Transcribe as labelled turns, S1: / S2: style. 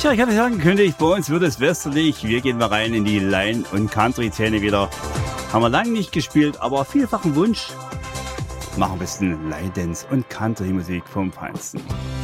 S1: Tja, ich hatte es angekündigt, bei uns wird es westerlich. Wir gehen mal rein in die Line- und Country-Szene wieder. Haben wir lange nicht gespielt, aber vielfachen Wunsch. Machen ein bisschen Line Dance und Country-Musik vom Feinsten.